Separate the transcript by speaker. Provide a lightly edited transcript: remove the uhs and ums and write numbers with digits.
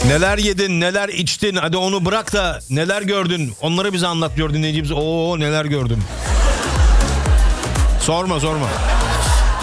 Speaker 1: Neler yedin, neler içtin, hadi onu bırak da neler gördün, onları bize anlat diyor dinleyicimiz. Oo, neler gördüm. Sorma.